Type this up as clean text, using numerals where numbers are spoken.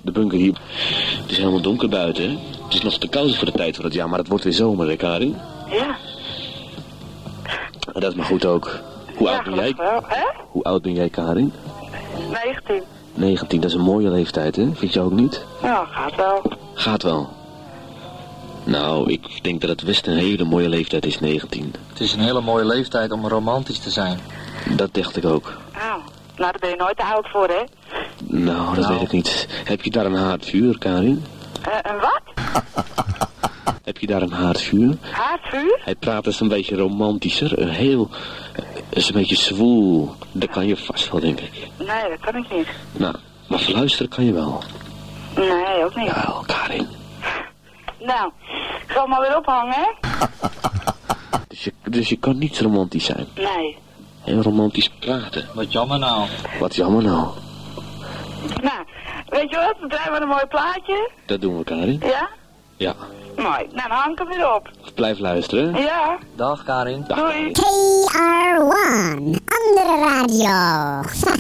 de bunker hier. Het is helemaal donker buiten. Het is nog te koud voor de tijd van het jaar, maar het wordt weer zomer, hè, Karin? Ja. En dat is maar goed ook. Hoe oud ben jij? Wel, hè? Hoe oud ben jij, Karin? 19. 19, dat is een mooie leeftijd, hè? Vind je ook niet? Ja, gaat wel. Gaat wel. Nou, ik denk dat het best een hele mooie leeftijd is, 19. Het is een hele mooie leeftijd om romantisch te zijn. Dat dacht ik ook. Oh, nou, daar ben je nooit te oud voor, hè? Nou, dat weet ik niet. Heb je daar een haardvuur, Karin? Een wat? Heb je daar een haardvuur? Haardvuur? Hij praat dus een beetje romantischer. Is een beetje zwoel. Dat kan je vast wel, denk ik. Nee, dat kan ik niet. Nou, maar fluisteren kan je wel. Nee, ook niet. Ja, Karin. Nou, ik zal maar weer ophangen, hè? Dus je kan niet romantisch zijn. Nee. Heel romantisch praten. Wat jammer nou. Wat jammer nou. Nou, weet je wat? We draaien maar een mooi plaatje. Dat doen we, Karin. Ja? Ja. Mooi. Nou, dan hang ik hem weer op. Blijf luisteren. Ja. Dag Karin. Dag, Doei. Karin. KR1, andere radio.